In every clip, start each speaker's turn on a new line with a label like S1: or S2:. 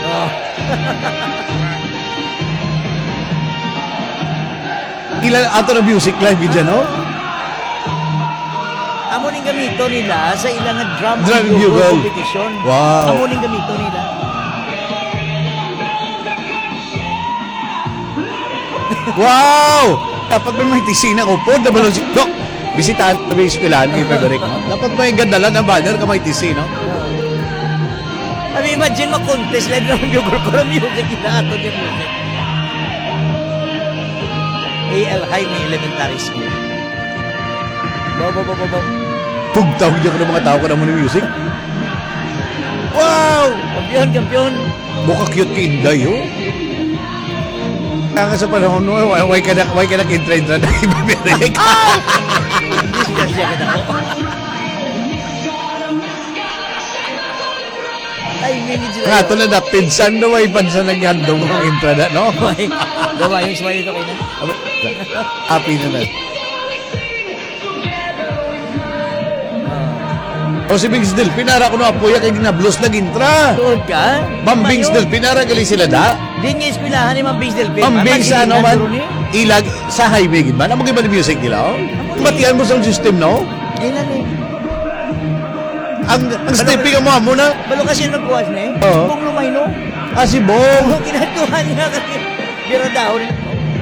S1: Oh.
S2: Ilan ato na music live dyan, no?
S1: Amo ning gamito nila sa ilang nga drum
S2: Drum
S1: and bugle
S2: bugle.
S1: competition.
S2: Wow.
S1: Amo ning gamito nila.
S2: Wow! Dapat may tisina ko po. Dabalong si Dok. Bisitahan ko yung eskwelahan kay Frederick. Dapat may ganda lang ang banner ka may tisina.
S1: I mean, imagine mag-contest live ng bugle ko ng music. Inaato yung music. AL Jaime Elementary School. Bo.
S2: Pugtaw dyan ko ng mga tao ka naman ng music. Wow!
S1: Kampiyon.
S2: Mukha cute ka Inday, oh. Kaya nga sa panahon mo, why ka nag-intra na ibibirek?
S1: Discuss siya kita ko. Ay, minutes sila.
S2: Nga, tulad na, pinsan na may pansan naghandong ng intra na, no?
S1: Gawa yung smile ito kayo na.
S2: Happy na na. O si Bings Del, pinara ko na apoy kay ginablos na gintra.
S1: Tuod ka?
S2: Ma'am Bings Del, pinara gali sila da.
S1: Di niya eskwelahan ni Ma'am Bings Del Pin.
S2: Ma'am Bings sa ano man, ilag sa highway gid man. Amo giba ni music nila, oh. Batian mo sa system, no?
S1: Ilan eh.
S2: Ang stepping mo amo na.
S1: Balo kasi nagkuwas na eh.
S2: Oo.
S1: Bong lumay no.
S2: Ah, si Bong.
S1: Bong kinatuhan niya kasi. Bira daw rin.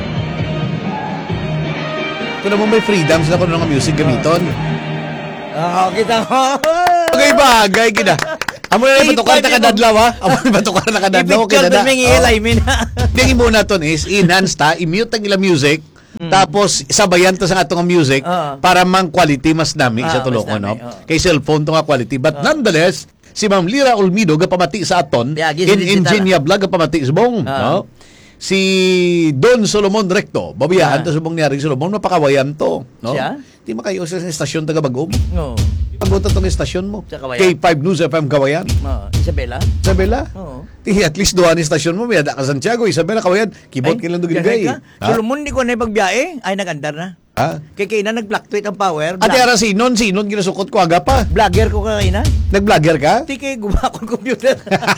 S2: Ito naman may freedoms na ko ng music gamiton.
S1: Oo, kita ko.
S2: Bagay gina. Amo na yung batukar na kadadlaw, ha? Amo na yung batukar na kadadlaw.
S1: I-picture na may ngilay, mina.
S2: Tingin muna ton is, enhance ta, i-mute ang ilang music, tapos sabayan to sa atong music para mang quality mas nami sa tulong ko, no? Kay cellphone to nga quality. But nonetheless, si Ma'am Lira Olmido gapamati sa aton, in Ingenia Vlog gapamati sa Bong, no? Si Don Solomon Recto, babayaan to sa Bong ni Solomon, mapakawayan to, no?
S1: Siya?
S2: Di makayo sa estasyon taga Bagong.
S1: Oo.
S2: Pagutan tong estasyon mo.
S1: Sa Kawayan.
S2: K5 News FM Kawayan.
S1: Isabela?
S2: Isabela?
S1: Oo.
S2: At least doon ang estasyon mo. May ada ka Santiago. Isabela Kawayan. Kibot kilang doon gilagay.
S1: Solomon, di ko na pagbiyahe. Ay, nag-andar na.
S2: Ha?
S1: Kaya na nag-fluctuate ang power.
S2: Ate ara sinon ginasukot ko aga pa.
S1: Vlogger ko kaina.
S2: Nag-vlogger ka?
S1: Di kaya gumawa akong computer.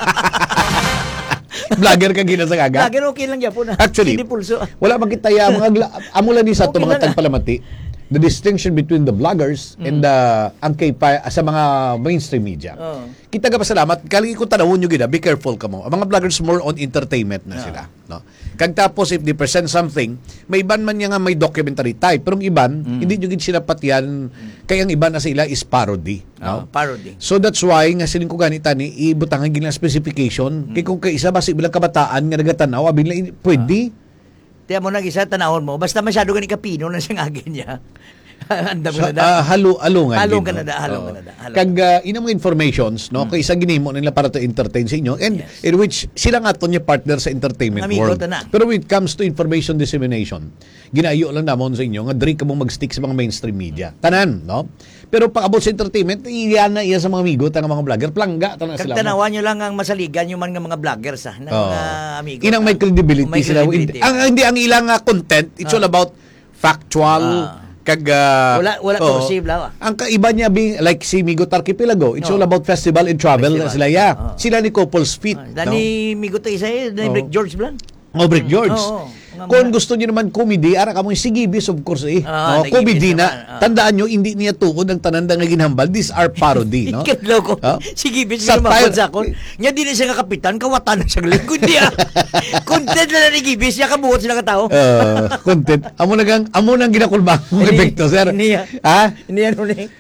S2: Vlogger ka ginasag aga?
S1: Vlogger okay lang yapon.
S2: Actually,
S1: Hindi pulso.
S2: wala magkitaya mga amulan ni sa
S1: Okay
S2: mga
S1: lang,
S2: tagpalamati. The distinction between the vloggers and the ang sa mga mainstream media.
S1: Oo.
S2: Kita ka pasalamat, kali ko tanawon nyo gina, be careful ka mo. Ang mga vloggers more on entertainment na sila. No? Kag tapos, if they present something, may iban man niya nga may documentary type, pero ang iban, hindi nyo gid sila patiyan, kaya ang iban na sila is parody. No?
S1: Parody.
S2: So that's why, nga siling ko ganita ni, ibutangan gina specification, kaya kung kaisa ba si bilang kabataan nga nagatanaw, abin lang, pwede.
S1: Tiyan mo nag isa, tanahon mo. Basta masyado gani kapino na siyang agin niya. Andam ko na da.
S2: Halungan.
S1: Halong ka na da.
S2: Kag inang mga informations, no? Kaysa ginimo nila para to entertain sa inyo. And in which sila nga to niya partner sa entertainment
S1: Amigo
S2: world.
S1: na.
S2: Pero when it comes to information dissemination, ginayo lang namon sa inyo nga diri ka mong mag-stick sa mga mainstream media. Tanan, no? Pero pag abot sa entertainment, iyan na iya sa mga amigo, tanga mga vlogger, plangga tanan
S1: Kag
S2: sila.
S1: tanawan nyo lang ang masaligan yung mga vloggers ng mga amigo.
S2: Inang may credibility
S1: May
S2: sila.
S1: credibility.
S2: Hindi ang ilang content, it's all about factual. Kag
S1: wala kursive lang.
S2: Ang kaiba niya being like si Migo Tarkipelago, it's all about festival and travel sila sila ni Couples Fit.
S1: Dani Migo tayo sa'yo, Dani Brick George lang.
S2: Brick George.
S1: Oo.
S2: Kung gusto niyo naman comedy, ara ka mo sigibis of course comedy na. Tandaan niyo hindi niya tuod ang tananda nga ginhambal. These are parody, no?
S1: Loko. Sige, bis mo mapod sa akon. Nya di na siya nga kapitan, kawatan na siya lingkod niya. Content na ni Gibis, niya kabuot sila ka tao.
S2: Content. Amo nang ginakulbang mong epekto, sir.
S1: Niya.
S2: Ha?
S1: Niya no ni.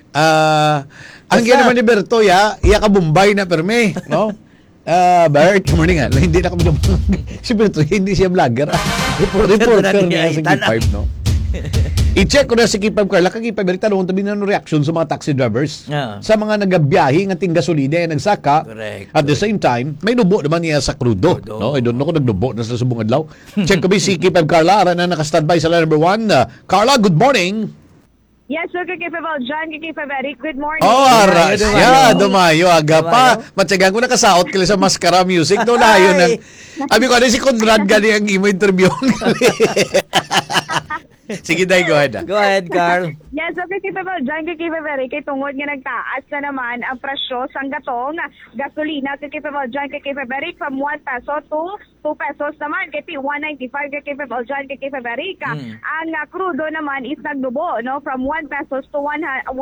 S2: Ang ginaman ni Berto, iya ka Bombay na perme, no? Bert, morning nga. Hindi na kami si Berto, hindi siya vlogger. Reporter niya sa K5, no? I-check ko na si K5 Carla. Kag K5, tanong tabi na reaction sa mga taxi drivers. Sa mga nagabiyahe ng ting gasolina yung nagsaka.
S1: Correct.
S2: At the same time, may nubo naman niya sa krudo. No? I don't know kung nagnubo na sa subong adlaw. Check ko ba si K5 Carla. Ara na nakastandby sa line number 1. Carla, good morning.
S3: Yes, sir, Kikipabal John, Kikipabalik. Good morning.
S2: Aras. Dumayo. Aga pa. Matyagan ko nakasaot kila sa Mascara Music. Doon layo ng... Abi ko, ano si Conrad gani ang imo interview? Sige, Day, go ahead.
S1: Go ahead, Carl.
S3: Yes, okay, kita ba, dyan kay Very, kay tungod nga nagtaas na naman ang presyo sa gatong gasolina, kay kita ba, dyan kay Very, from 1 peso to 2 pesos naman, kay 195 kay kita ba, dyan kay Very. Ang crudo naman is nagdubo, no, from 1 pesos to 135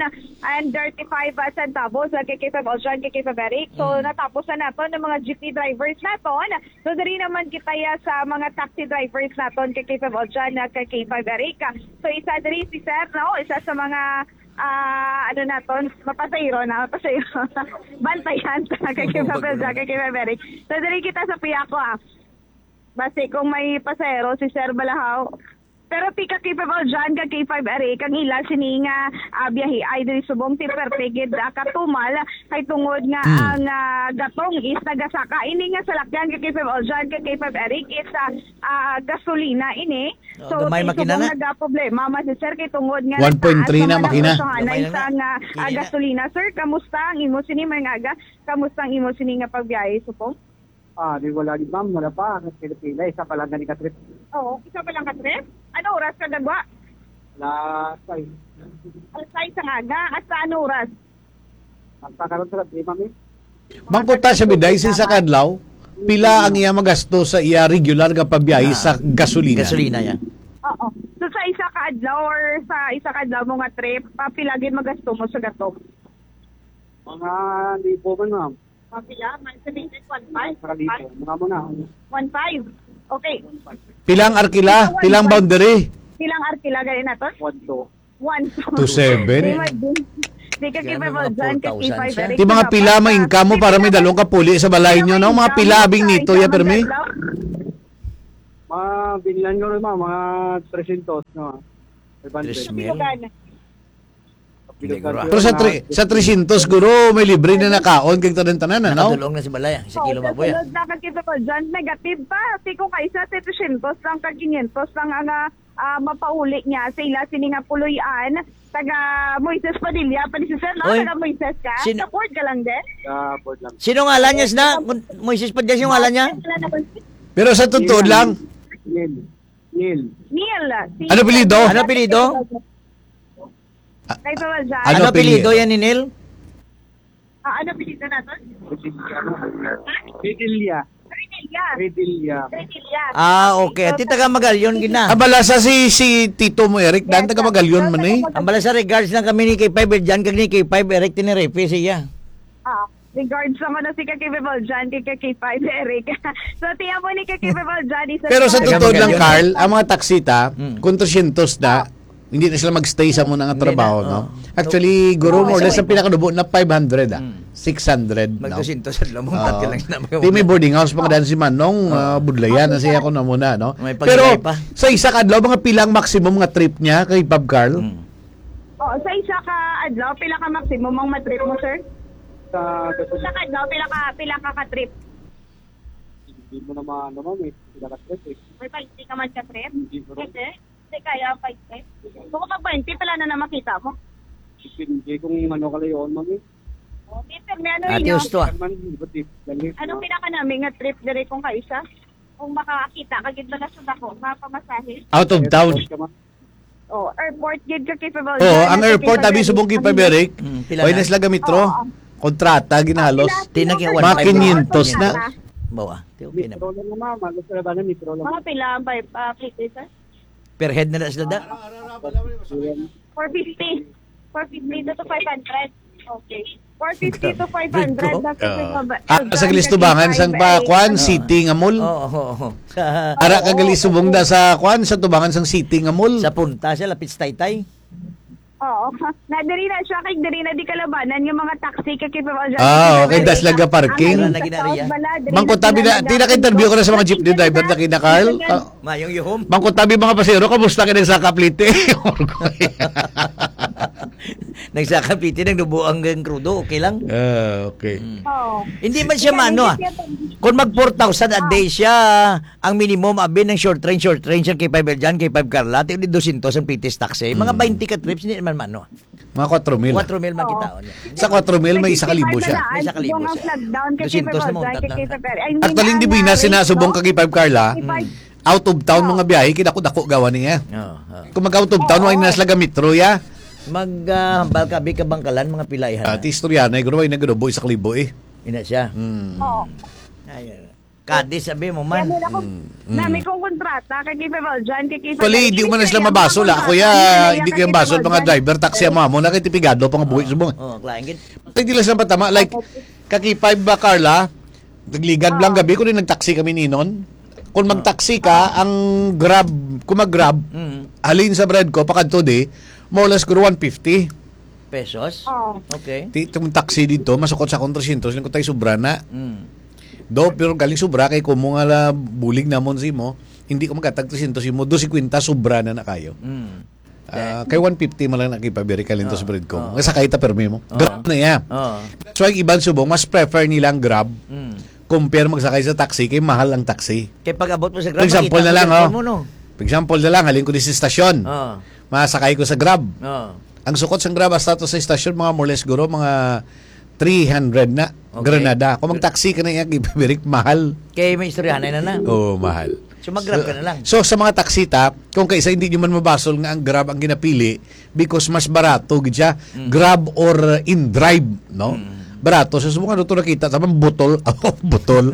S3: centavos kay kita ba, dyan kay Very. So, natapos na nato ng mga jeepney drivers naton. So, dari naman kita ya sa mga taxi drivers naton kay kita ba, dyan kay Very. So, isa dari si Sir, no? Isa sa mga mapasayro. Bantayan kay Very. So, dari kita sa Piyako, Basi kung may pasayro si Sir Balahaw. Pero pika capable dyan ka K5 Eric, ang ila sininga biyahe ay diri subong tipertigid katumal kay tungod nga ang gatong is nagasaka. Ini nga salakyan ka capable dyan ka K5 Eric is gasolina ini. So,
S1: gamay makina na.
S3: Nagaproblema si Sir kay tungod nga
S2: 1.3 na makina.
S3: Isang gasolina. Sir, kamusta ang imo sini mga kamusta ang imo sini nga pagbiyahe supong?
S4: Di wala di ma'am, wala pa. Pila, isa pa lang gani ka-trip.
S3: Oo, isa pa lang ka-trip? Ano oras ka nagwa?
S4: Alas 6.
S3: Alas 6 ang aga. At sa ano oras?
S4: Magkakaroon sa trip, ma'am.
S2: Mangkuta siya biday sa kadlaw, pila ang iya magasto sa iya regular nga pabiyahe sa gasolina.
S1: Gasolina yan.
S3: Oo. So sa isa ka adlaw or sa isa ka adlaw mo nga trip, papilagin magasto mo sa gatong?
S4: Mga libo man, ma'am.
S3: Papila? Man sabihin 1.5?
S4: Mga libo. Mga mo na.
S3: 1.5? Okay.
S2: Pilang arkila, pilang boundary.
S3: Pilang arkila ganyan na to?
S4: 1.2.
S2: 2.7.
S3: Di ka
S1: Kaya
S3: capable
S1: mga
S3: dyan, ka
S1: 4,000
S3: K5
S1: siya.
S3: Eric.
S2: Ti mga pila ma-income mo para may dalong ka puli sa balay nyo, no? Mga pilabing nito, ya permi.
S4: Mga binilan ko rin, ma'am. Mga 300, no?
S1: 3,000.
S2: Pero sa 300 guro, may libre na nakaon kag tanan-tanan, no?
S1: Nakatulong na si Balay. Si Kilo Maboya.
S3: Sulod na ka capable dyan, negative pa. Kasi kung kaisa, 300 lang ka 500 lang ang mapauli niya sa ila sininga puluyan. Taga Moises Padilla, pa ni si Sir, no?
S1: Oy.
S3: Taga Moises ka?
S1: Sin-
S3: Support ka lang din?
S4: Board lang.
S1: Sino ngalan niya na? Moises pa dyan yung ngalan niya?
S2: Pero sa totoo lang,
S4: Neil.
S3: Neil.
S2: Ano apelyido?
S1: Ano apelyido?
S3: Kay Papa Jan.
S2: Ano
S1: Ano apelyido yan ni Neil?
S3: Ano apelyido natin?
S4: Redilya.
S3: Redilya.
S1: Okay. At taga Magalyon gina.
S2: abala sa si Tito mo, Eric, dan taga Magalyon man eh.
S1: Ang bala sa regards na kami ni K5 dyan kag ni K5 Eric tinirepe siya.
S3: Regards naman na si Kakibibal Jan, kay K5 Eric. So, tiyan mo ni Kakibibal Jan.
S2: Pero sa
S1: Taga
S2: totoo lang,
S1: Magalyon.
S2: Carl, ang mga taksita, kung 300 na, hindi na sila magstay sa muna nga
S1: Hindi
S2: trabaho,
S1: na,
S2: no?
S1: oo.
S2: Actually, guro more or less ang pinakadubo na 500, 600, no?
S1: Magdusinto sa lamong tatlo lang na
S2: Di may boarding house pa kadaan si Manong, budlayan na siya ko na muna, no?
S1: May
S2: Pero
S1: paglalay pa.
S2: sa isa kadlaw, mga pilang maximum nga trip niya kay Bob Carl?
S3: Sa isa ka adlaw, pila ka maximum ang matrip mo, sir?
S4: Sa
S3: Sa adlaw, pila ka ka-trip?
S4: hindi mo naman, ma'am, sila ka-trip, eh.
S3: May paliti ka man ka-trip?
S4: Hindi, bro.
S3: Hindi kaya 5 trip. Kung kapag 20, pala na makita mo.
S4: Hindi kung ano ka layon, ma'am, eh.
S3: Peter, may ano
S1: Ate
S3: yun,
S1: Usto ah.
S4: Man, iba't ibig.
S3: anong pinaka namin nga trip dire kung kaisa? Kung makakita, kagid ba na sa ako, mapamasahe?
S2: Out of town.
S3: Airport gid ka capable.
S2: Oo, ang airport, tabi subong kay Bob Eric.
S1: Pila
S2: Oy,
S1: na?
S2: nasla gamitro. Kontrata, ginahalos.
S1: Tinagyan
S2: Mga
S1: 1.5
S2: 500 na.
S1: Bawa. Okay na.
S4: Mitro lang naman, malos sa labanan, mitro lang.
S3: Mga pila ang plate sir?
S1: Per head na sila da.
S3: 450. 450 to 500. Okay. 450 to 500.
S2: Sa Galistubangan, sang Kwan, City nga mall.
S1: Oo. Sa
S2: Ara kagali subong da sa Kwan, sa Tubangan sang City nga mall.
S1: sa punta siya lapit sa Taytay.
S3: Oo. Nadiri na siya kay diri na di kalabanan yung mga taxi kay capable.
S2: Okay, das laga parking.
S1: Wala na ginariya.
S2: Mangkutabi na, tinaka-interview ko na sa mga jeepney driver na kina Carl.
S1: Mayong yuhom.
S2: Mangkutabi mga pasero, kamusta ka sa kaplite?
S1: Nagsakapiti ng dubo ang krudo, okay lang?
S2: Okay.
S3: Oo.
S1: Hindi man siya mano ah. Kung mag 4,000 a day siya, ang minimum abin ng short range yan kay 5 Eljan, kay 5 Carla, tigli 200 ang pitis taxi. Mga 20 ka trips, hindi naman mano.
S2: Mga 4,000.
S1: 4,000 man kita.
S2: Sa 4,000 may 1,000 siya.
S1: May 1,000 siya. 200 na mong tatlo.
S2: Actually, hindi binas sinasubong kag 5 Carla. out of town mga biyahe, kinako-dako gawa niya. Kung mag-out of town, wala na sila metro ya.
S1: Maghambal ka, ka bangkalan, mga pilaihan.
S2: Ati istorya na, gano'n na gano'n, boy, sa kalibo eh.
S1: Ina siya.
S3: Oo.
S1: Kadis, sabi mo man.
S3: Kaya ako, nami kong kontrata, kay Kipebal dyan, kay Kipebal.
S2: Pali, hindi mo na sila mabasol. Ako hindi ko yung basol, mga driver, taxi mo na kay tipigado, pang buhay sa mga.
S1: Oo, klaingit.
S2: Hindi lang sila patama. Like, kaki-5 ba, Carla? Nagligad lang gabi ko rin nag-taxi kami ninon. Kung mag-taxi ka, ang Grab, kung mag-Grab, halin sa bread ko, pakadto di, more or less ko 150.
S1: Pesos?
S3: Oo.
S1: Okay.
S2: Itong taxi dito, masukot sa 300, lang ko tayo sobra na. Do, pero galing sobra, kay kumo nga la bulig namon si mo, hindi ko magkatag 300 si mo, 250 sobra na na kayo. Kay 150 mo lang nakipabiri kalento sa bread ko. Nga sakay ta permi mo. Grab na yan. So, ang ibang subong, mas prefer nilang Grab compare magsakay sa taxi kay mahal ang taxi.
S1: Kaya pag abot mo sa Grab,
S2: For example
S1: makita
S2: na lang,
S1: mo sa cellphone mo, no?
S2: For example na lang, halin ko din sa stasyon. Masakay ko sa Grab. Ang sukot sa Grab hasta to sa stasyon, mga more or less guro, mga 300 na.
S1: Okay.
S2: Granada. Kung mag-taxi ka na yan, ipabirik, mahal.
S1: Kaya may istoryahan na.
S2: Oo, mahal.
S1: So mag-Grab ka na lang.
S2: So, sa mga taksita, kung kaisa hindi nyo man mabasol nga ang Grab ang ginapili because mas barato, gidya, Grab or in-drive, no? Barato. So, subukan ito nakita, tamang butol, utol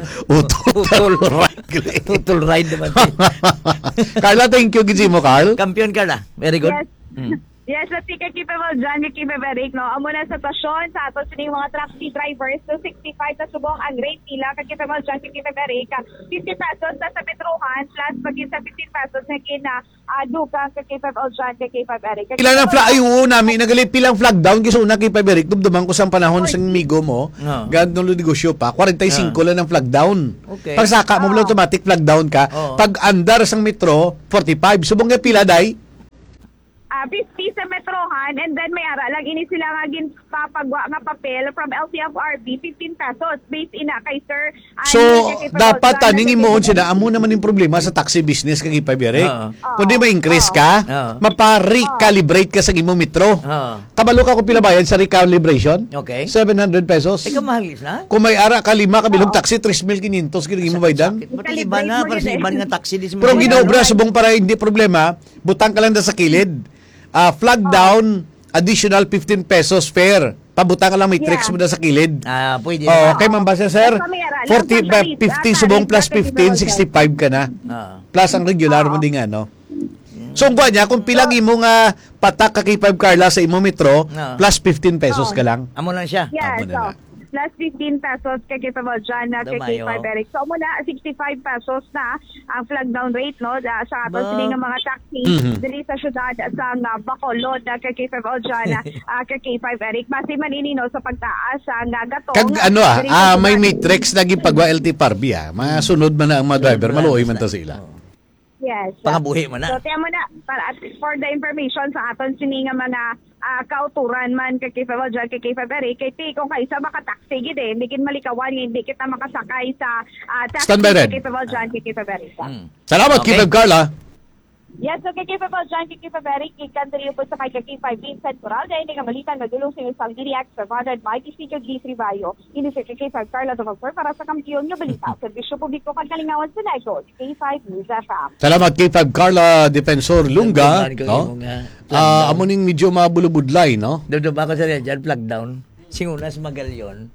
S2: ride.
S1: Total ride naman.
S2: Carla, thank you, gidji mo, Carl.
S1: Kampiyon ka na. Very good.
S3: Yes. Yes, at kay Kipebal dyan, kay Kipeberic, no? Amo na sa stasyon, sa ato sila yung mga taxi drivers, so 65 na subong ang rate nila, kay Kipebal dyan, kay Kipeberic, 50 pesos na sa Petrohan, plus pagin sa 15 pesos na kina Duka, kay Kipebal dyan, kay Kipeberic.
S2: Ilan ang flag, ay oo, namin, nagalip pilang flag down, kasi una kay Paberic, dumduman ko sa panahon sa migo mo, gano'n negosyo pa, 45 lang ng flag down.
S1: Okay.
S2: Pag saka mo, automatic flag down ka, pag andar sang metro, 45, subong nga pila, day?
S3: 50 sa Metrohan, and then may ara lang ini sila nga ginpapagwa nga papel from LTFRB, 15 pesos based ina kay Sir.
S2: So, dapat taningin mo sila, amo naman yung problema sa taxi business kag ipabiyari. Kundi ma-increase ka, mapa-recalibrate ka sa imo metro. Kabalo ka kung pilabayan sa recalibration?
S1: Okay.
S2: 700 pesos.
S1: Ikaw mahal na?
S2: Kung may ara ka 5 kabilog taxi, 3,500 kinigin mo baydan.
S1: Pati iba na, para sa iba nga taxi.
S2: Pero ginaobra, subong para hindi problema, butang ka lang na sa kilid. Flag down, additional 15 pesos fare. Pabutang ka lang, may tricks mo na sa kilid.
S1: Pwede
S2: na. Okay, Mambasa, sir. 40, 50 subong plus 15, 65 ka na. Plus ang regular mo din nga, no? So, ang niya, kung pilagi mo nga patak ka kay 5 Carla sa imo metro, plus 15 pesos ka lang.
S1: Amo lang siya.
S3: Yes,
S2: Amo na.
S3: plus 15 pesos kay Kipebal dyan, kay Kipeberic. So, muna 65 pesos na ang flag down rate, no? Sa ato sila ng mga taxi, dili sa syudad sa Bacolod, kay Kipebal dyan, kay Kipeberic. Basi maninino sa pagtaas sa gatong.
S2: Kag ano may matrix na gipagwa LT Parby masunod man na ang mga driver, maluoy man ta sila.
S3: Yes.
S1: Pangabuhi mo na.
S3: So, tiyan mo na, for the information sa aton sini nga mga kauturan man kay Kipebal dyan, kay Kipeberic, kay kung kaisa makataxi gid hindi kin malikawan, hindi kita makasakay sa taxi kay Kipebal dyan, kay Kipeberic.
S2: Salamat, Kipeb Carla.
S3: Yes, so kay Kipebal dyan, kay Kipeberic, ikanteriyo po sa kay Kipeb Vincent Coral, dahil hindi ka malitan magulong sa isang direct survived by Kisico G3 Bayo, ini si Kipeb Carla Tumagpur para sa kampiyon nga balita. Servisyo publiko pagkalingawan sa Negos, K5 News FM.
S2: Salamat kay Kipeb Carla Defensor Lunga. No? Amo ning medyo mabulubudlay, no?
S1: Dodo ba ako sa dyan, flag down. Singunas Magalyon.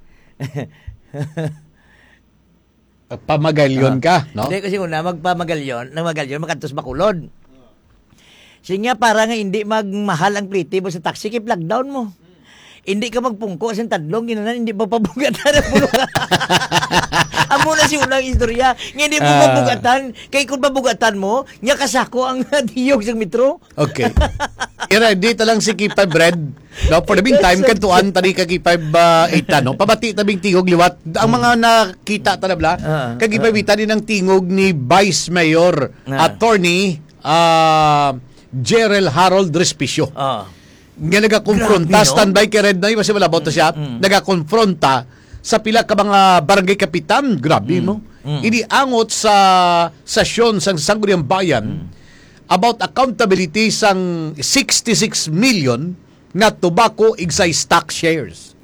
S2: Pamagalyon ka, no?
S1: Hindi, kasi una, magpamagalyon, makantos Bacolod. Sige para nga hindi magmahal ang pliti mo sa taxi, kay flag down mo. Hindi ka magpungko sa tadlong, ginanan, hindi pa pabugatan ang bulungan. Amo na si unang istorya. Hindi mo pabugatan. Kaya kung pabugatan mo, niya kasako ang diyog sa metro.
S2: Okay. Ira, dito lang si Kipay Bread. No, for the meantime, kantuan tani ka Kipay 8 no? Pabati tabing tingog liwat. Ang mga nakita tanabla, kagipay bita din ang tingog ni Vice Mayor Attorney Gerald Harold Respicio. Nga nagakonfronta, standby kay Red na kasi wala bota siya, nagakonfronta sa pila ka mga barangay kapitan, grabe mo. Iniangot sa sesyon sang Sangguniang Bayan about accountability sang 66 million na tobacco excise tax shares.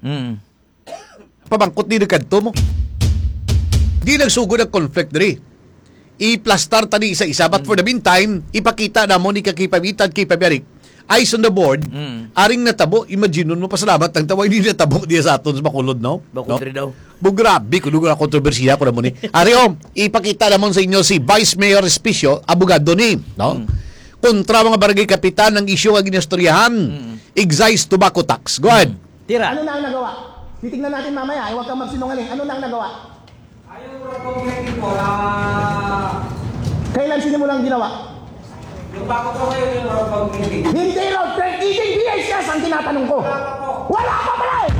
S2: Pabangkot ni kadto mo. Di nagsugod ang conflict diri. i-plastar tani isa-isa. But for the meantime, ipakita na mo ni kakipabitan, kipabirik, eyes on the board, aring natabo, imagine mo, pasalamat, ang tawag hindi natabo diya sa aton sa Bacolod, no?
S1: Bacolod daw.
S2: Grabe, kung na kontrobersiya ko na mo ni. Ari, ipakita naman sa inyo si Vice Mayor Respicio, abogado ni, no? Kontra mga barangay kapitan ng isyu ang ginastoryahan, excise tobacco tax. Go ahead.
S1: Tira.
S5: Ano na ang nagawa? Titignan natin mamaya, huwag kang magsinungaling. Ano na ang nagawa? Kailan sinimulang ginawa?
S6: Yung bago ko ngayon yung mga pag-ibig.
S5: Hindi raw, eating DHS ang tinatanong ko. Wala pa pala eh!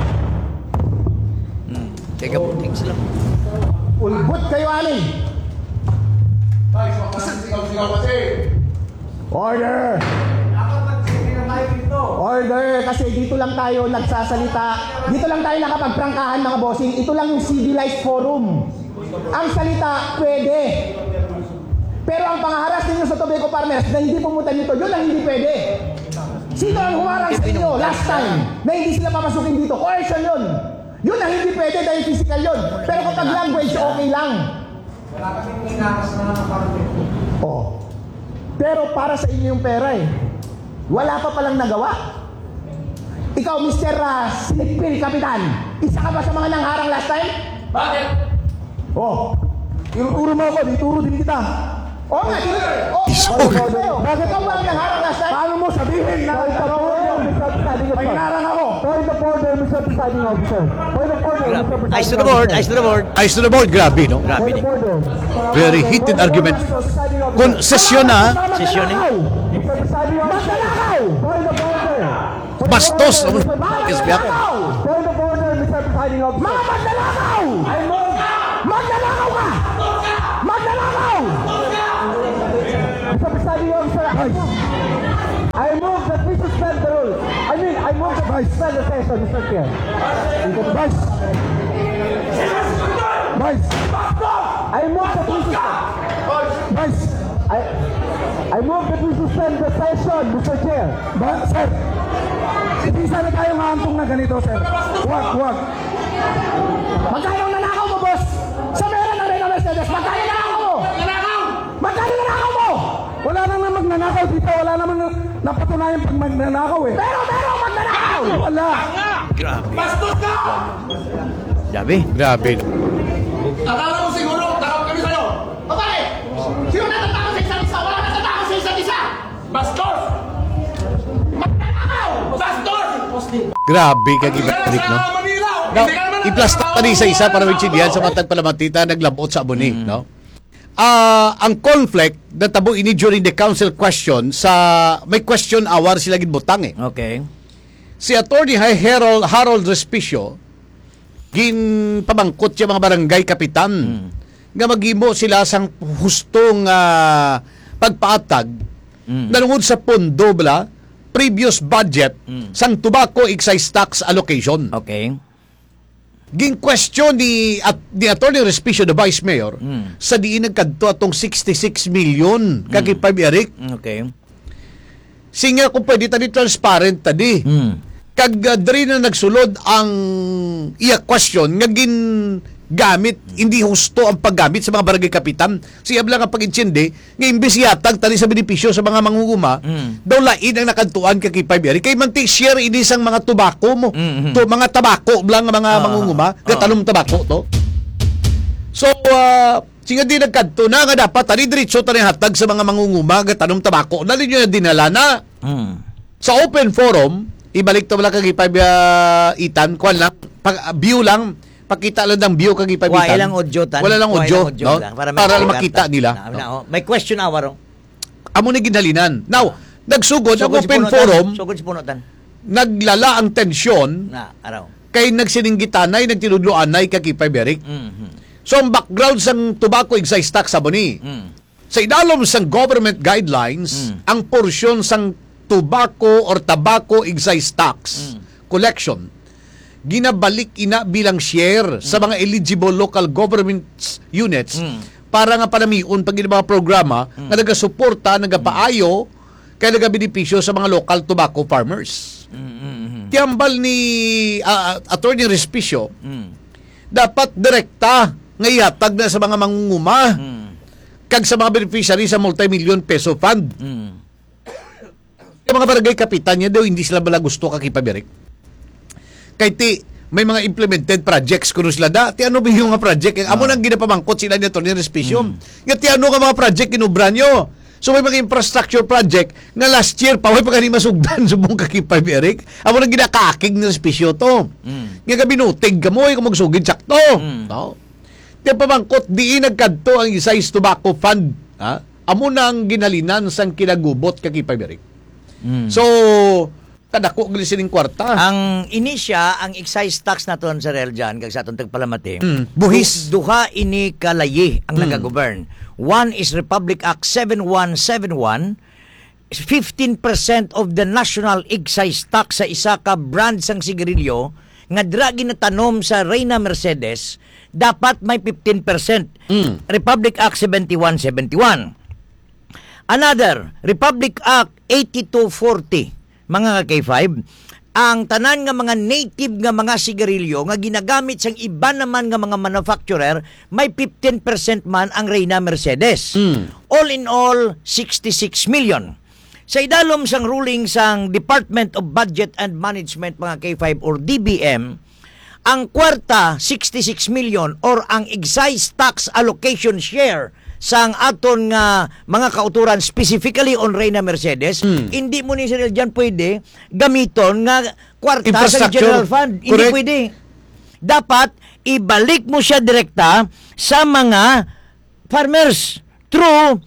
S1: Teka po, thanks lang.
S5: Ulbot kayo amin. Order! Order! Kasi dito lang tayo nagsasalita. Dito lang tayo nakapagprangkahan mga bossing. Ito lang yung civilized forum. Ang salita, pwede. Pero ang pangaharas ninyo sa tobacco farmers na hindi pumunta nito, yun ang hindi pwede. Sino ang humarang sa inyo last time na hindi sila papasukin dito? Coercion yun. Yun ang hindi pwede dahil physical yun. Pero kapag language, okay lang.
S6: Wala kaming inakas na nakarapit.
S5: Oh. Pero para sa inyo yung pera eh. Wala pa palang nagawa. Ikaw, Mr. Sinipil Kapitan, isa ka ba sa mga nangharang last time?
S6: Bakit?
S5: Oh. Ituro mo ako, ituro din kita. Oo nga, bakit ka ba ang nangharang last time? Paano mo sabihin na point of order, Mr. Presiding Officer? May narang ako. Point of order, Mr. Presiding Officer. Point of order, Mr. Presiding Officer.
S1: Eyes to the board, eyes to the board.
S2: Eyes to the board, grabe, no?
S1: Grabe
S5: Point
S1: ni.
S5: of order.
S2: Very heated argument. Kung sesyon na,
S1: Sesyon eh.
S5: Mr. Presiding Officer. Magnanakaw! Point of order.
S2: bastos.
S5: Magnanakaw! Point of order, Mr. Presiding Officer. Mga magnanakaw! Magnanakaw ka! Magnanakaw! Mr. Presiding Officer, I move that we suspend the rules. I move that we suspend the session, Mr. Chair. Vice. I move that we suspend. Vice. I move that we suspend the session, Mr. Chair. Sir, hindi sana tayo maantong na ganito, sir. Huwag. Magkano nanakaw mo, boss? Sa meron na rin ang Mercedes, magkano nanakaw mo? Magkano nanakaw mo? Wala nang magnanakaw dito, wala namang napatunayan pag magnanakaw eh. Pero magnanakaw! Wala!
S1: Grabe.
S6: Bastos ka!
S1: Grabe.
S2: Grabe.
S6: Akala mo siguro, takot kami sa'yo.
S5: O bakit? Sino natatakot sa isa't isa? Wala natatakot sa isa't isa!
S6: Bastos!
S5: Magnanakaw!
S6: Bastos!
S2: Grabe kag ibalik, no?
S6: Sa Manila!
S2: Now,
S6: Hindi ka naman
S2: i-plastic pa rin isa para maintindihan sa matag palamatita naglabot sa aboni, no? Ang conflict na tabo ini during the council question may question hour sila gidbutang eh.
S1: Okay.
S2: Si Attorney Harold Respicio gin pamangkot siya mga barangay kapitan nga maghimo sila sang hustong pagpaatag nalungod sa pondo bala previous budget sang tobacco excise tax allocation.
S1: Okay.
S2: Ging question ni Attorney Respicio, the Vice Mayor, sa diin nagkadto atong 66 million kakipay Eric.
S1: Okay.
S2: Singa kung pwede tani transparent tadi. Kag diri na nagsulod ang iya question nga gin gamit hindi husto ang paggamit sa mga barangay kapitan. Siya lang ang pag-intindi nga imbes yatag tali sa benepisyo sa mga mangunguma daw lain ang nakantuan kay Piberi kay manti share ini sang mga tobacco mo to mga tabako lang mga mangunguma gatanong tabako to. So singa di nagkanto na nga dapat tali diretso tani hatag sa mga mangunguma gatanong tabako na ninyo dinala na sa open forum ibalik to wala kay itan kwan lang view lang pakita lang ng view kag ipabitan.
S1: Wala lang audio tan.
S2: Wala lang audio, no?
S1: Lang, para
S2: makita nila.
S1: May question hour.
S2: Amo ni ginhalinan. Now, nagsugod ang open forum,
S1: Sugod si punutan.
S2: naglala ang tensyon
S1: Na araw.
S2: kay nagsininggitanay, nagtinudloanay kag Ipay-Beric. So, ang background sang tobacco excise tax sa Boni. Sa idalom sang government guidelines, ang porsyon sang tobacco or tobacco excise tax collection ginabalik ina bilang share sa mga eligible local government units para nga panamion pag mga programa nga nagasuporta, nagapaayo kay nagabenepisyo sa mga local tobacco farmers. Tiyambal ni Attorney Respicio dapat direkta nga ihatag na sa mga mangunguma kag sa mga beneficiary sa multi-million peso fund. Yung mga barangay kapitan niya daw, hindi sila bala gusto kakipabirik. Kay ti, may mga implemented projects kuno sila da. Ti ano ba yung mga project? Amo nang ginapamangkot sila ni Atty. Respicio. Nga ti ano nga mga project kinubran nyo? So may mga infrastructure project nga last year pa way pa kani masugdan subong kakipabirik. Amo nang ginakakig ni Respicio to. Nga gabi nutig gamoy kung magsugid sakto. No? Ti pamangkot di nagkadto ang Excise Tobacco Fund. Ha? Amo nang ginalinan sang kinagubot kakipabirik. So, kadako gali sining kwarta.
S1: Ang inisya, ang excise tax na ton sa Reljan, kag sa atong tagpalamati,
S2: buhis.
S1: Duha ini kalayi ang nagagovern. One is Republic Act 7171, 15% of the national excise tax sa isa ka brand sang sigarilyo nga dra ginatanom sa Reina Mercedes, dapat may 15%. Republic Act 7171. Another, Republic Act 8240, mga K5, ang tanan nga mga native nga mga sigarilyo nga ginagamit sang iba naman nga mga manufacturer, may 15% man ang Reina Mercedes. All in all, 66 million. Sa idalom sang ruling sang Department of Budget and Management, mga K5 or DBM, ang kwarta, 66 million or ang excise tax allocation share sang aton nga mga kauturan specifically on Reina Mercedes, hindi mo ni Sir Eljan pwede gamiton nga kwarta sa general fund. Hindi
S2: Correct.
S1: pwede. Dapat ibalik mo siya direkta sa mga farmers through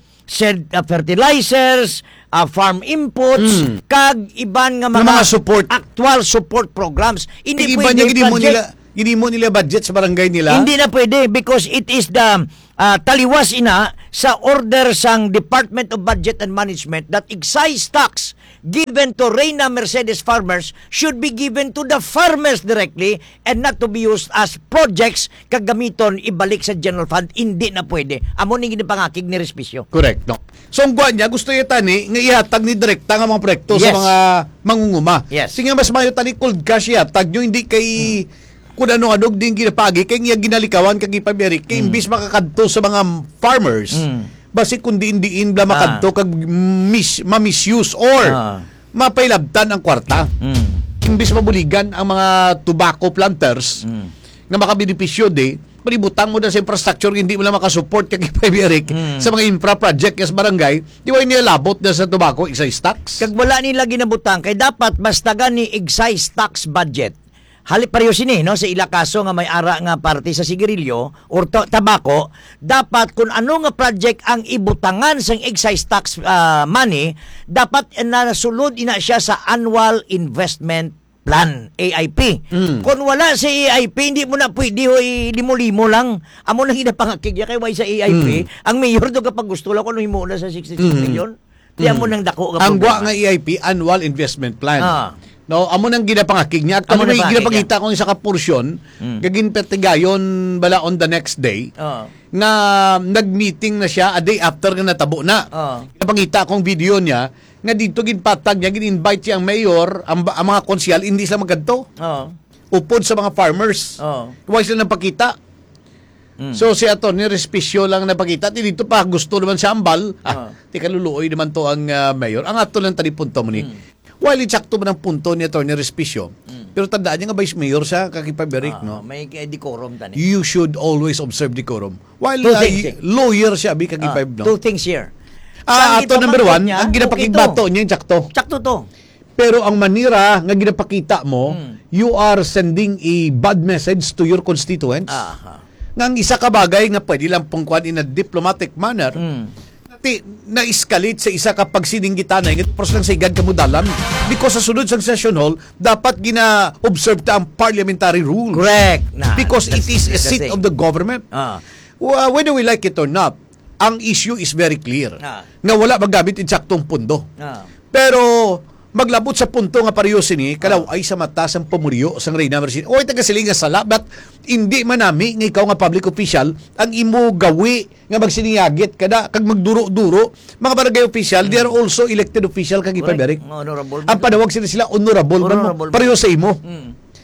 S1: fertilizers, farm inputs, kag iban nga mga
S2: support.
S1: actual support programs. Hindi
S2: Iba
S1: pwede
S2: niya gini mo nila budget sa barangay nila.
S1: hindi na pwede because it is the taliwas ina sa order sang Department of Budget and Management that excise tax given to Reina Mercedes farmers should be given to the farmers directly and not to be used as projects kagamiton ibalik sa general fund. Hindi na pwede. Amo ning ginapangakig ni Respicio.
S2: Correct, no. So ang guwan niya gusto niya tani nga ihatag ni direkta nga mga proyekto
S1: Yes.
S2: sa mga mangunguma.
S1: Yes.
S2: Sige mas mayo tani cold cash ihatag nyo hindi kay kung ano din ginapagi kay nga ginalikawan kag ipabirik kay imbis makakadto sa mga farmers. Basi kundi indiin bla makadto kag ma-misuse or mapailabtan ang kwarta. Imbis mabuligan ang mga tobacco planters na makabenepisyo de, palibutang mo na sa infrastructure hindi mo na makasupport kag ipabirik sa mga infra project sa barangay, di ba nilabot na sa tobacco excise tax?
S1: Kag wala nila ginabutang kay dapat mas taga ni excise tax budget. Halip pareho sini no sa ila kaso nga may ara nga parte sa sigarilyo or tabako, dapat kung ano nga project ang ibutangan sang excise tax money, dapat nasulod ina siya sa annual investment plan, AIP. Kung wala sa AIP, hindi mo na pwede limo-limo lang. Amo na ginapangakig kay way sa AIP. Ang mayor do kapag gusto lang kung himo na sa 66 million. Diyan mo nang dako
S2: ang gwa nga EIP, Annual Investment Plan. No, amo nang ginapangakig niya. At
S1: Amo
S2: may
S1: na
S2: ginapakita ko sa kaporsyon, gagin petigayon bala on the next day, nga nag-meeting na siya a day after nga natabo na. Ginapangita akong video niya, nga dito ginpatag niya, gin-invite siya ang mayor, ang mga konsyal, hindi sila magkanto. Upod sa mga farmers. Huwag sila napakita. So si Atty. Respicio lang napakita. At dito pa gusto naman sa ambal. Tika luluoy naman to ang mayor. Ang ato lang tali punto mo ni. While itsakto man ang punto ni Atty. Respicio, pero tandaan niya nga vice mayor siya kakipaberik, no?
S1: May decorum tani.
S2: You should always observe decorum. While
S1: Two things.
S2: lawyer siya, bi kakipab, no?
S1: Two things here.
S2: Ato number one, ang ginapakigbato niya yung tsakto.
S1: Tsakto to.
S2: Pero ang manira nga ginapakita mo, you are sending a bad message to your constituents. Nga ang isa ka bagay nga pwede lang pangkuhan in a diplomatic manner, na-escalate sa isa ka pagsininggitan na pros lang sa igad kamudalan because sa sunod sa session hall dapat gina-observe ta ang parliamentary rules.
S1: Correct.
S2: Because it is a seat of the government. Whether we like it or not, ang issue is very clear. Nga wala magamit insaktong pundo. Pero maglabot sa punto nga pareho sini kalaw ay sa mata sang pamulyo sang Reina Mercedes. O taga siling nga sala, but hindi man nami nga ikaw nga public official ang imo gawi nga magsiningagit kada kag magduro-duro mga barangay official, they are also elected official kag ipaberik.
S1: Honorable.
S2: Ang panawag sila honorable. Pareho sa imo.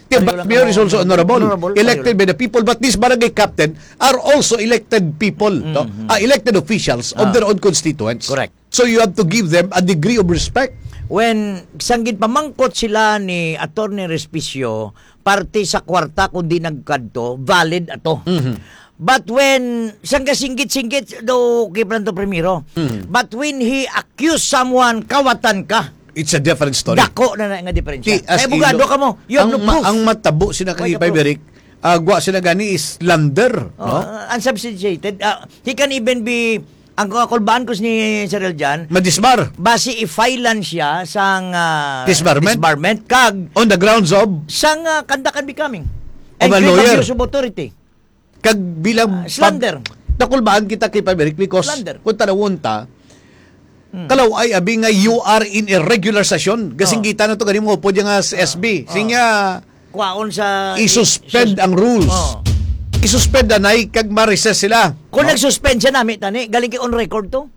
S2: Yeah,
S1: Pareho
S2: but
S1: lang
S2: mayor is
S1: kamo-
S2: also honorable,
S1: pareho
S2: elected by the people. But this barangay captain are also elected people, no? Elected officials of their own constituents.
S1: Correct.
S2: So you have to give them a degree of respect.
S1: When sanggit pamangkot sila ni Attorney Respicio parte sa kwarta kundi nagkadto, valid ato. But when sangga-singgit-singgit do kiplan to primero. But when he accuse someone kawatan ka,
S2: It's a different story.
S1: dako na nga diferensya.
S2: As
S1: Kaya bugado
S2: ilo-
S1: ka mo. You have no proof.
S2: ang matabo sina kay
S1: Why ka proof?
S2: Beric, gwa sila gani is lander, no?
S1: Unsubstantiated. He can even be ang kulbaan ko ni Sir Eljan,
S2: Madisbar
S1: base i-filean siya sang
S2: Disbarment?
S1: kag
S2: on the grounds of
S1: sang kandakan becoming
S2: Of a
S1: grave
S2: lawyer.
S1: abuse of authority.
S2: kag bilang
S1: Slander.
S2: nakulbaan kita kay Beric because
S1: Slander.
S2: kung tanawon ta, kalaw ay abi nga you are in irregular session. Gasing kita na to gani mo po nga sa SB. Sinya
S1: Kwaon sa
S2: i-suspend ang rules.
S1: Oh.
S2: I-suspend na kag ma-recess sila.
S1: Kung nag-suspend siya nami tani, galing kay on record to.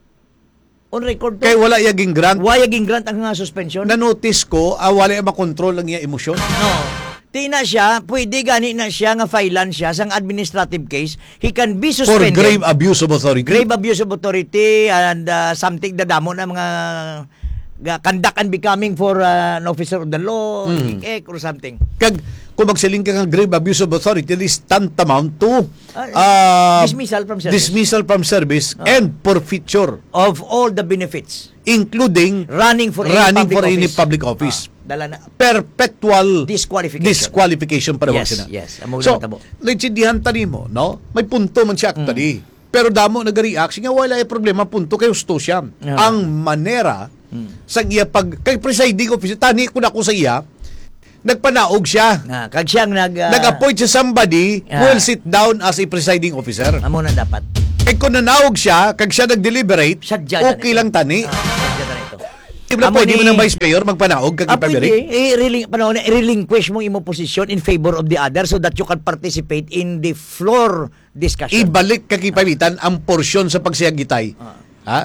S1: On record to.
S2: Kay wala yaging grant.
S1: Why aging grant ang nga suspension?
S2: Na-notice ko, wala makontrol ang iya emosyon.
S1: No. Tina siya, pwede gani na siya nga filean siya sang administrative case. He can be
S2: For
S1: suspended.
S2: grave abuse of authority.
S1: Grave abuse of authority and something dadamo na mga conduct and becoming for an officer of the law, or something.
S2: Kag kung magsiling ka ng grave abuse of authority, this tantamount to
S1: Dismissal from service.
S2: dismissal from service and forfeiture,
S1: Of all the benefits.
S2: including
S1: Running for
S2: any public office.
S1: Dala na.
S2: Perpetual
S1: Disqualification.
S2: para
S1: Yes,
S2: sila.
S1: yes. Amo
S2: So,
S1: na tabo.
S2: legitihan tani mo, no? May punto man siya actually. Pero damo nag-react, nga wala ay problema, punto kay gusto siya. Ang manera sa iya kay presiding officer, tani ko na ko sa iya, nagpanaog siya.
S1: Kag siyang
S2: Nag-appoint siya somebody who will sit down as a presiding officer.
S1: amo na dapat.
S2: Kay kung nanaog siya, kag siya nag-deliberate,
S1: Sadya
S2: okay lang tani.
S1: Sadya na ito.
S2: Ibla
S1: Amo
S2: pwede mo
S1: ni-
S2: ng vice mayor magpanaog kag
S1: Pwede.
S2: ipabalik.
S1: I-relinquish mo imo position in favor of the other so that you can participate in the floor discussion.
S2: Ibalik kag ipabitan ang porsyon sa pagsiyagitay. Ha?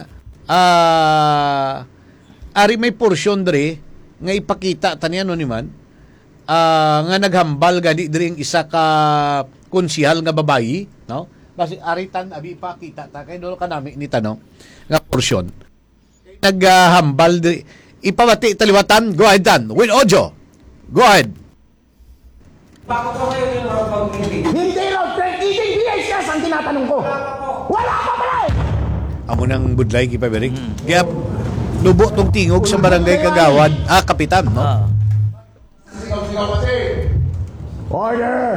S2: Ari may porsyon dre nga ipakita tanian no ni man. Nga naghambal gani diri ang isa ka konsihal nga babayi, no? Basi aritan abi ipakita ta kay dulo kanami ni tanong nga porsyon. Naghambal diri ipabati taliwatan. Go ahead Dan. With audio. Go ahead.
S5: Hindi raw 13 VHS ang tinatanong ko. Wala pa pala eh!
S2: Amo nang budlay kay Paberic. Kaya lubo tong tingog sa barangay Kagawad, kapitan, no?
S6: Sigaw kasi.
S5: Order!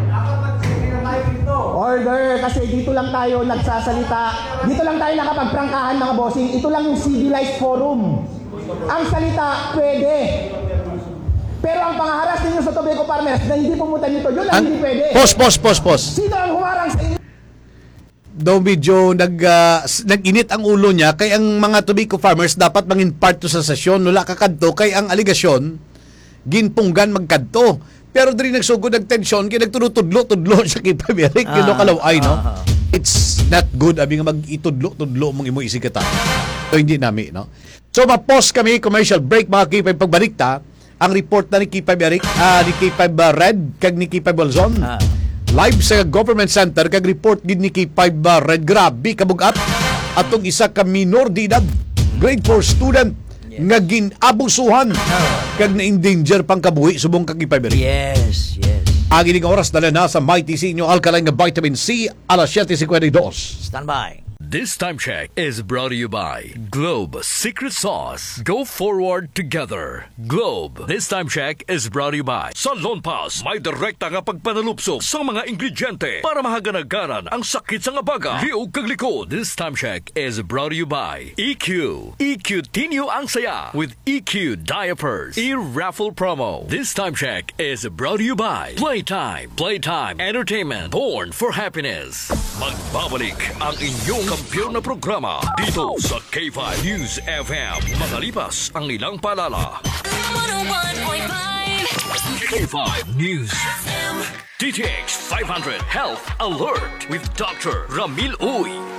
S5: Order! Kasi dito lang tayo nagsasalita. Dito lang tayo nakapagprangkahan mga bossing. Ito lang yung civilized forum. Ang salita, pwede. Pero ang pangaharas ninyo sa Tobago Farmers na hindi pumunta nito, yun ang hindi pwede.
S2: Pos.
S5: Sino ang humarang sa inyo?
S2: Daw medyo nag-init ang ulo niya kay ang mga tobacco farmers dapat mangin part to sa sesyon nula kakadto kay ang aligasyon ginpunggan magkadto. Pero diri nagsugod ng tensyon kay nagtudlo-tudlo siya kay Paberic kino kalaway, no? It's not good abi nga mag-itudlo-tudlo mong imo isigata. So hindi nami, no? So ma-pause kami commercial break mga kipay pagbalikta ang report na ni Kipay Beric, ni Kipay Red kag ni Kipay Bolzon. Live sa government center kag report gid ni Kipay Red, grabe kabugat atong isa ka minor de edad grade 4 student nga ginabusuhan kag na-endanger pang kabuhi subong kag Kipay Beric.
S1: Yes.
S2: Agi ni oras dala na sa Mighty C inyo alkaline nga vitamin C alas 7:52.
S1: Stand by.
S7: This time check is brought to you by Globe Secret Sauce. Go forward together. Globe. This time check is brought to you by
S8: Sa Lonpas, may direkta nga pagpanalupsok sa mga ingrediente para mahaganagaran ang sakit sa nga baga. Liog kag likod.
S7: This time check is brought to you by EQ. EQ Tinyo ang saya with EQ Diapers. E-raffle promo. This time check is brought to you by Playtime. Playtime Entertainment. Born for happiness.
S8: Magbabalik ang inyong kampyon na programa dito sa K5 News FM. Makalipas ang ilang paalala.
S9: 101.5
S7: K5 News DTX 500 Health Alert with Dr. Ramil Uy.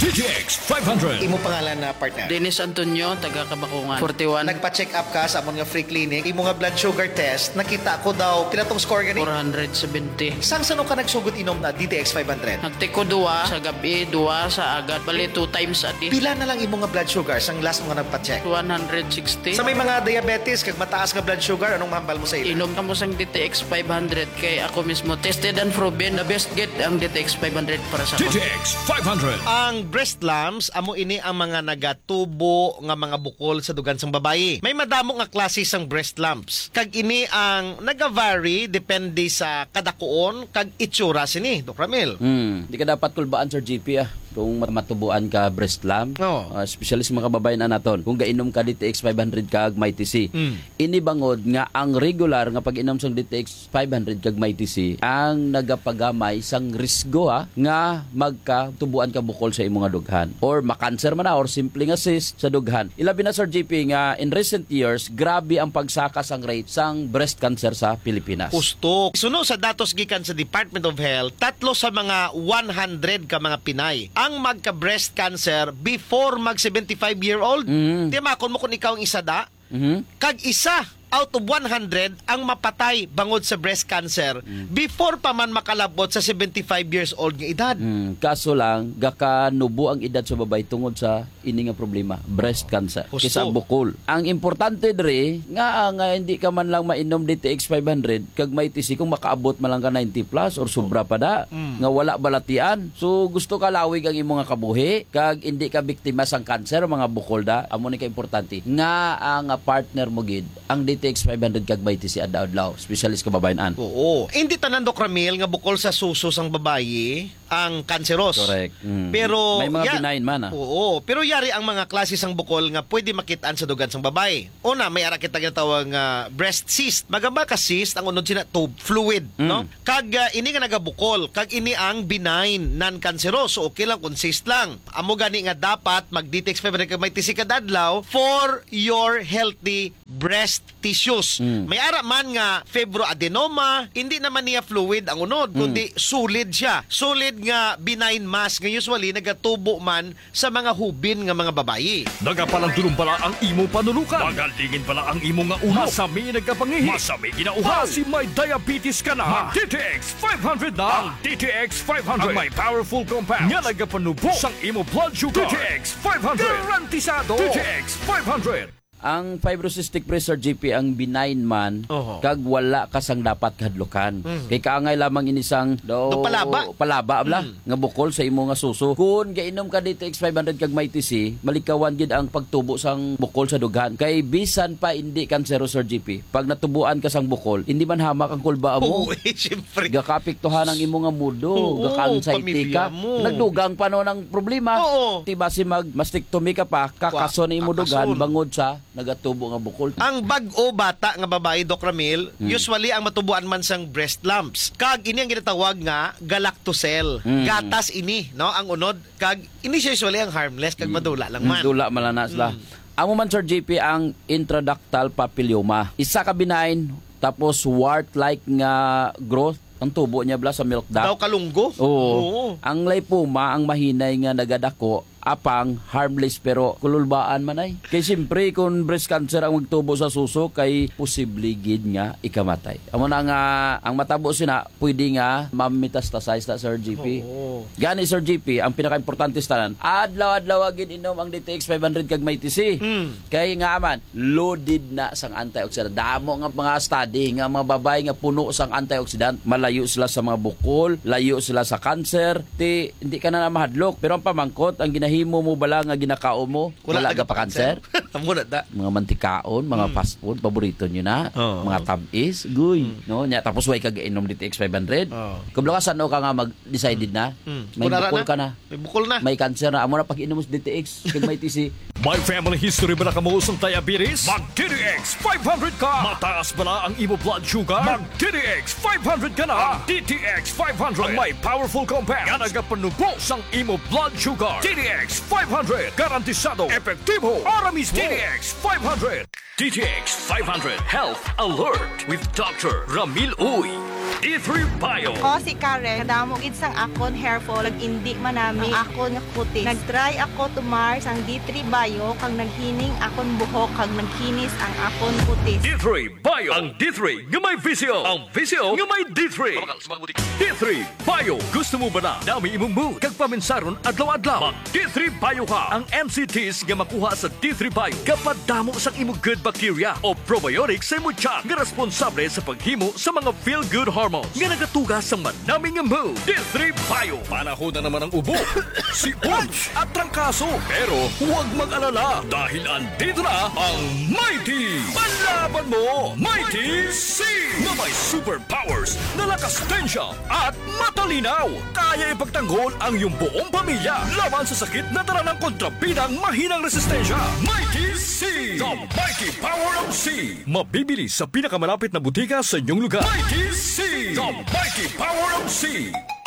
S7: DTX 500.
S10: Imo pangalan na partner?
S11: Dennis Antonio, taga Kabakungan. 41.
S10: Nagpa-check up ka sa amon nga free clinic. Imo nga blood sugar test. Nakita ko daw, pila tong score gani?
S11: 470.
S10: Sang sano ka nagsugod inom na DTX 500?
S11: Nagtiko 2 sa gabi, 2 sa agad. Bali 2 times a day.
S10: Pila na lang imo nga blood sugar sang last mo nga nagpa-check?
S11: 160.
S10: Sa may mga diabetes, kag mataas nga blood sugar, anong mahambal mo sa ila?
S11: Inom ka mo sang DTX 500 kay ako mismo tested and proven the best get ang DTX 500 para sa ako.
S7: DTX 500.
S10: Ang breast lumps, amo ini ang mga nagatubo nga mga bukol sa dugan sang babayi. May madamo nga klase sang breast lumps. Kag ini ang nagavary depende sa kadakuon kag itsura sini, Dok Ramil.
S12: Di ka dapat kulbaan, Sir GP, kung matubuan ka breast lump. Especially sa mga kababayan na naton. Kung gainom ka DTX 500 kag may TC. Inibangod nga ang regular nga pag-inom sang DTX 500 kag may TC ang nagapagamay sang risgo nga magkatubuan ka bukol sa imong dughan or makanser man na or simple nga cyst sa dughan. Ilabi na, Sir GP, nga in recent years grabe ang pagsaka sang rate sang breast cancer sa Pilipinas.
S10: Gusto. Suno sa datos gikan sa Department of Health, 3 sa mga 100 ka mga Pinay ang magka-breast cancer before mag 75-year-old. Timakon mo kung ikaw ang isa da. Kag isa out of 100 ang mapatay bangod sa breast cancer before pa man makalabot sa 75 years old nga edad.
S12: Kaso lang, gakanubo ang edad sa babay tungod sa ini nga problema, breast cancer. Kisa bukol. Ang importante dre, nga hindi ka man lang mainom DTX 500, kag may TC kung makaabot man lang ka 90 plus or sobra pa da, nga wala balatian. So gusto ka lawig ang imong nga kabuhi, kag hindi ka biktima sang cancer, mga bukol da, amo ni ka importante. Nga ang partner mo gid, ang DTX 500 kag may TC adlaw-adlaw, specialist kababayan-an.
S10: Oo. Hindi tanan, Dok Ramil, nga bukol sa suso sang babayi ang kanseros.
S12: Correct.
S10: Pero
S12: may mga benign man.
S10: Oo. Pero yari ang mga klase sang bukol nga pwede makitaan sa dugan sang babayi. Una, may ara kita ginatawag nga breast cyst. Magamba ka cyst, ang unod sina tube fluid, no? Kag ini nga nagabukol, kag ini ang benign non-cancerous. So okay lang kung cyst lang. Amo gani nga dapat mag-DTX 500 kag may TC kada adlaw for your healthy breast tissues. May ara man nga fibroadenoma, hindi naman niya fluid ang unod, kundi solid siya. Solid nga benign mass nga usually nagatubo man sa mga hubin nga mga babayi.
S7: Nagapalang pala ang imo panulukan. Magalingin pala ang imo nga ulo. Masami nagkapangihi. Masami ginauha. Si may diabetes ka na. DTX 500 na. Ang DTX 500 ang may powerful compounds nga nagapanubo sang imo blood sugar. DTX 500 garantisado. DTX 500.
S12: Ang fibrocystic breast, Sir GP, ang benign man, kag wala kasang dapat kahadlukan. Kay kaangay lamang inisang palaba nga bukol sa imo nga suso. Kung gainom ka DTX 500 kag may TC, malikawan gid ang pagtubo sang bukol sa dughan. Kay bisan pa hindi kansero, Sir GP, pag natubuan ka sang bukol, hindi man hamak ang kulba mo.
S10: Siyempre.
S12: Gakapiktuhan ang imo nga mudo, gaka-anxiety ka. Nagdugang pa no ng problema. Tiba si mastectomy ka pa, kakaso na imo dughan bangod sa nagatubo nga bukol.
S10: Ang bag-o bata nga babae, Dok Ramil, usually ang matubuan man sang breast lumps. Kag ini ang ginatawag nga galactocell. Gatas ini, no? Ang unod. Kag ini usually ang harmless kag madula lang man.
S12: Dula man na sila. Amo man, Sir GP, ang intraductal papilloma. Isa ka benign, tapos wart-like nga growth ang tubo niya sa milk duct.
S10: Daw kalunggo?
S12: Oo. Ang lipoma, ang mahinay nga nagadako, apang harmless pero kululbaan man ay. Kay siyempre kung breast cancer ang magtubo sa suso, kay posible gid nga ikamatay. Amo na nga ang matabo sina pwede nga ma-metastasize ta, Sir GP. Gani, Sir GP, ang pinaka-importante tanan, adlaw-adlaw gid inom ang DTX 500 kag may TC. Kay nga man loaded na sang antioxidant. Damo nga mga study nga mga babae nga puno sang antioxidant, malayo sila sa mga bukol, layo sila sa cancer, hindi ka na mahadlok. Pero ang pamangkot, ang himo mo bala nga ginakao mo, wala ka pa cancer. Mga mantikaon, mga fast food, paborito nyo na. Mga tamis, guy. No? Tapos way ka gainom DTX 500. Kung lakas ano ka nga mag-decided na, may bukol ka na.
S10: May bukol na.
S12: May cancer na. Amo na pag-inom mo sa DTX, kag may TC.
S7: May family history ba na kamuusong diabetes? Mag-DTX 500 ka! Mataas ba na ang imo blood sugar? Mag-DTX 500 ka na! Ang DTX 500 ang may powerful compounds nga nagapanubo sang imo blood sugar. DTX 500 garantisado, epektibo, aramis DTX 500. DTX 500 Health Alert with Dr. Ramil Uy.
S8: D3 Bio.
S13: Ako si Karen, kadamo gid sang akon hair fall, indi manami ang akon nga kutis. Nag-try ako tumar sang D3 Bio kang naghining akon buhok kag naghinis ang akon kutis.
S8: D3 Bio. Ang D3 nga may visyo. Ang visyo nga may D3. D3 Bio. Gusto mo ba na dami imong mood kag paminsaron adlaw-adlaw? Mag D3 Bio ka. Ang MCTs nga makuha sa D3 Bio kapag damo sa imong good bacteria o probiotics sa imong tiyan nga responsable sa paghimo sa mga feel-good hormones nga nagatuga sa manaming nga mood. D3 Bio. Panahon na naman ang ubo, si Unch at trangkaso. Pero huwag mag-alala dahil andito na ang Mighty. Panlaban mo, Mighty C na may superpowers na lakas tensya at matalinaw. Kaya ipagtanggol ang iyong buong pamilya laban sa sakit na dala ng kontrabidang mahinang resistensya. Mighty C. The Mighty Power of C. Mabibili sa pinakamalapit na butika sa inyong lugar. Mighty C. The Mighty Power of C.